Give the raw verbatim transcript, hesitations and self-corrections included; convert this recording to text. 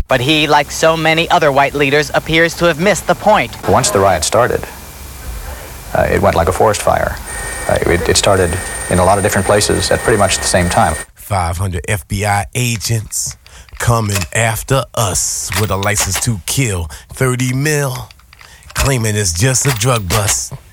But he, like so many other white leaders, appears to have missed the point. Once the riot started, uh, it went like a forest fire. Uh, it, it started in a lot of different places at pretty much the same time. five hundred F B I agents coming after us with a license to kill. thirty mil, claiming it's just a drug bust.